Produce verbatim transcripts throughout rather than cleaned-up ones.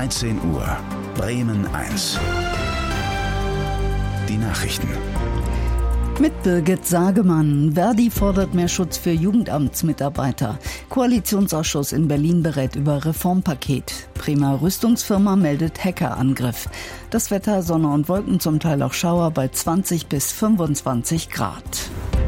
dreizehn Uhr, Bremen eins. Die Nachrichten. Mit Birgit Sagemann. Verdi fordert mehr Schutz für Jugendamtsmitarbeiter. Koalitionsausschuss in Berlin berät über Reformpaket. Bremer Rüstungsfirma meldet Hackerangriff. Das Wetter, Sonne und Wolken, zum Teil auch Schauer bei zwanzig bis fünfundzwanzig Grad.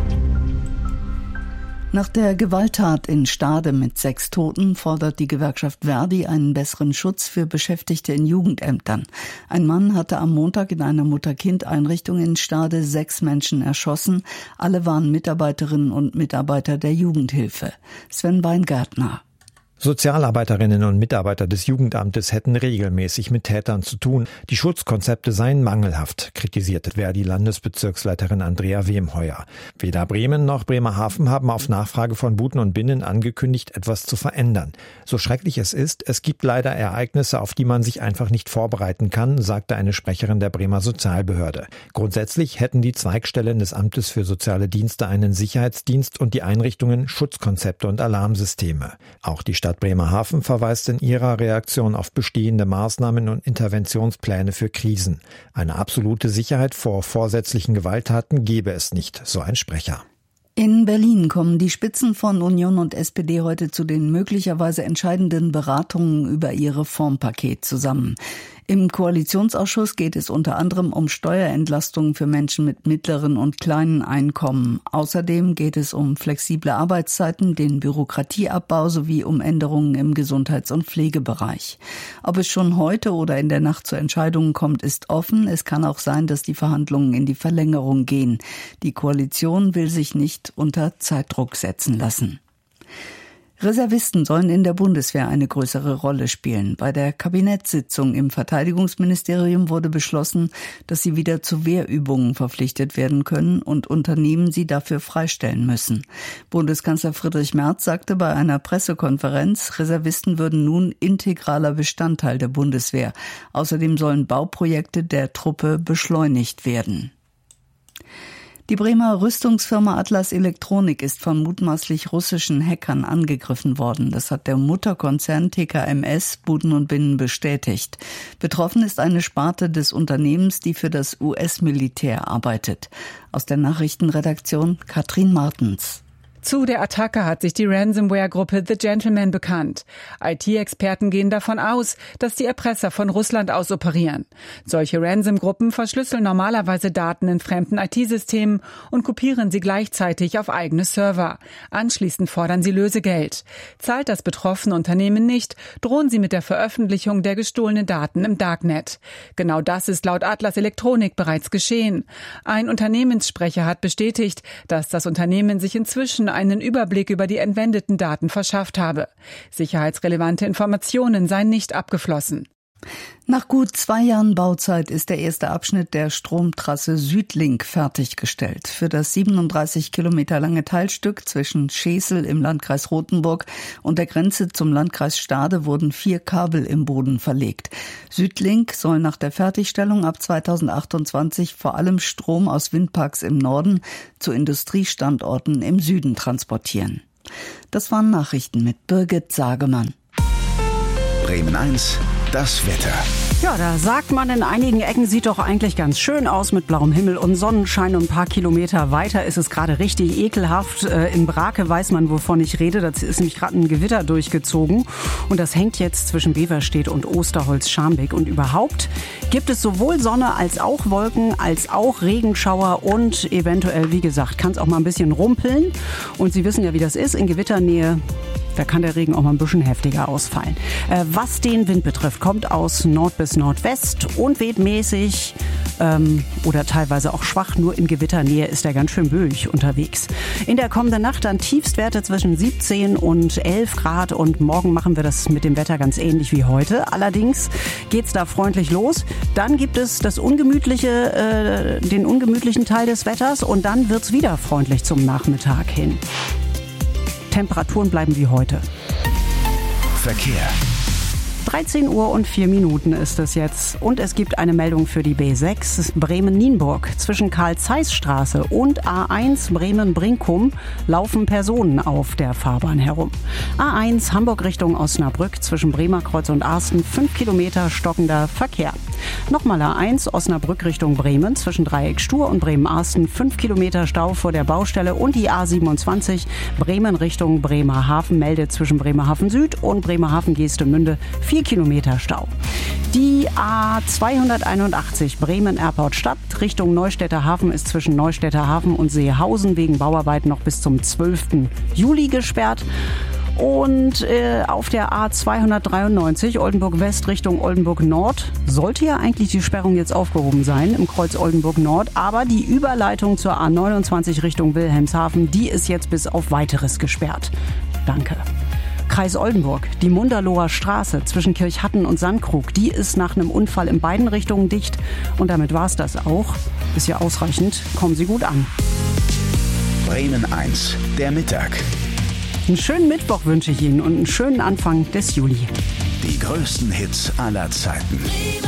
Nach der Gewalttat in Stade mit sechs Toten fordert die Gewerkschaft Verdi einen besseren Schutz für Beschäftigte in Jugendämtern. Ein Mann hatte am Montag in einer Mutter-Kind-Einrichtung in Stade sechs Menschen erschossen. Alle waren Mitarbeiterinnen und Mitarbeiter der Jugendhilfe. Sven Weingärtner. Sozialarbeiterinnen und Mitarbeiter des Jugendamtes hätten regelmäßig mit Tätern zu tun. Die Schutzkonzepte seien mangelhaft, kritisierte Verdi-Landesbezirksleiterin Andrea Wemheuer. Weder Bremen noch Bremerhaven haben auf Nachfrage von Buten und Binnen angekündigt, etwas zu verändern. So schrecklich es ist, es gibt leider Ereignisse, auf die man sich einfach nicht vorbereiten kann, sagte eine Sprecherin der Bremer Sozialbehörde. Grundsätzlich hätten die Zweigstellen des Amtes für soziale Dienste einen Sicherheitsdienst und die Einrichtungen Schutzkonzepte und Alarmsysteme. Auch die Stadt Bremerhaven verweist in ihrer Reaktion auf bestehende Maßnahmen und Interventionspläne für Krisen. Eine absolute Sicherheit vor vorsätzlichen Gewalttaten gebe es nicht, so ein Sprecher. In Berlin kommen die Spitzen von Union und S P D heute zu den möglicherweise entscheidenden Beratungen über ihr Reformpaket zusammen. Im Koalitionsausschuss geht es unter anderem um Steuerentlastungen für Menschen mit mittleren und kleinen Einkommen. Außerdem geht es um flexible Arbeitszeiten, den Bürokratieabbau sowie um Änderungen im Gesundheits- und Pflegebereich. Ob es schon heute oder in der Nacht zu Entscheidungen kommt, ist offen. Es kann auch sein, dass die Verhandlungen in die Verlängerung gehen. Die Koalition will sich nicht unter Zeitdruck setzen lassen. Reservisten sollen in der Bundeswehr eine größere Rolle spielen. Bei der Kabinettssitzung im Verteidigungsministerium wurde beschlossen, dass sie wieder zu Wehrübungen verpflichtet werden können und Unternehmen sie dafür freistellen müssen. Bundeskanzler Friedrich Merz sagte bei einer Pressekonferenz, Reservisten würden nun integraler Bestandteil der Bundeswehr. Außerdem sollen Bauprojekte der Truppe beschleunigt werden. Die Bremer Rüstungsfirma Atlas Elektronik ist von mutmaßlich russischen Hackern angegriffen worden. Das hat der Mutterkonzern T K M S Buten und Binnen bestätigt. Betroffen ist eine Sparte des Unternehmens, die für das U S-Militär arbeitet. Aus der Nachrichtenredaktion Katrin Martens. Zu der Attacke hat sich die Ransomware-Gruppe The Gentleman bekannt. I T-Experten gehen davon aus, dass die Erpresser von Russland aus operieren. Solche Ransom-Gruppen verschlüsseln normalerweise Daten in fremden I T-Systemen und kopieren sie gleichzeitig auf eigene Server. Anschließend fordern sie Lösegeld. Zahlt das betroffene Unternehmen nicht, drohen sie mit der Veröffentlichung der gestohlenen Daten im Darknet. Genau das ist laut Atlas Elektronik bereits geschehen. Ein Unternehmenssprecher hat bestätigt, dass das Unternehmen sich inzwischen einen Überblick über die entwendeten Daten verschafft habe. Sicherheitsrelevante Informationen seien nicht abgeflossen. Nach gut zwei Jahren Bauzeit ist der erste Abschnitt der Stromtrasse Südlink fertiggestellt. Für das siebenunddreißig Kilometer lange Teilstück zwischen Schesel im Landkreis Rothenburg und der Grenze zum Landkreis Stade wurden vier Kabel im Boden verlegt. Südlink soll nach der Fertigstellung ab zweitausendachtundzwanzig vor allem Strom aus Windparks im Norden zu Industriestandorten im Süden transportieren. Das waren Nachrichten mit Birgit Sagemann. Bremen eins. Das Wetter. Ja, da sagt man in einigen Ecken, sieht doch eigentlich ganz schön aus mit blauem Himmel und Sonnenschein, und ein paar Kilometer weiter ist es gerade richtig ekelhaft. Äh, in Brake weiß man, wovon ich rede. Da ist nämlich gerade ein Gewitter durchgezogen und das hängt jetzt zwischen Beverstedt und Osterholz-Scharmbeck. Und überhaupt gibt es sowohl Sonne als auch Wolken, als auch Regenschauer und eventuell, wie gesagt, kann es auch mal ein bisschen rumpeln. Und Sie wissen ja, wie das ist in Gewitternähe. Da kann der Regen auch mal ein bisschen heftiger ausfallen. Äh, was den Wind betrifft, kommt aus Nord bis Nordwest und weht mäßig ähm, oder teilweise auch schwach. Nur in Gewitternähe ist er ganz schön böig unterwegs. In der kommenden Nacht dann Tiefstwerte zwischen siebzehn und elf Grad. Und morgen machen wir das mit dem Wetter ganz ähnlich wie heute. Allerdings geht's da freundlich los. Dann gibt es das ungemütliche, äh, den ungemütlichen Teil des Wetters. Und dann wird's wieder freundlich zum Nachmittag hin. Temperaturen bleiben wie heute. Verkehr. dreizehn Uhr und vier Minuten ist es jetzt. Und es gibt eine Meldung für die B sechs Bremen-Nienburg. Zwischen Karl-Zeiss-Straße und A eins Bremen-Brinkum laufen Personen auf der Fahrbahn herum. A eins Hamburg Richtung Osnabrück zwischen Bremerkreuz und Arsten fünf Kilometer stockender Verkehr. Nochmal A eins Osnabrück Richtung Bremen zwischen Dreieck Stur und Bremen-Arsten fünf Kilometer Stau vor der Baustelle und die A siebenundzwanzig Bremen Richtung Bremerhaven meldet zwischen Bremerhaven Süd und Bremerhaven-Geestemünde vier Kilometer Stau. Die A zweihunderteinundachtzig Bremen-Airport-Stadt Richtung Neustädter Hafen ist zwischen Neustädter Hafen und Seehausen wegen Bauarbeiten noch bis zum zwölften Juli gesperrt. Und äh, auf der A zweihundertdreiundneunzig Oldenburg West Richtung Oldenburg Nord sollte ja eigentlich die Sperrung jetzt aufgehoben sein im Kreuz Oldenburg Nord. Aber die Überleitung zur A neunundzwanzig Richtung Wilhelmshaven, die ist jetzt bis auf Weiteres gesperrt. Danke. Kreis Oldenburg, die Munderloher Straße zwischen Kirchhatten und Sandkrug, die ist nach einem Unfall in beiden Richtungen dicht. Und damit war's das auch. Ist ja ausreichend. Kommen Sie gut an. Bremen eins, der Mittag. Einen schönen Mittwoch wünsche ich Ihnen und einen schönen Anfang des Juli. Die größten Hits aller Zeiten.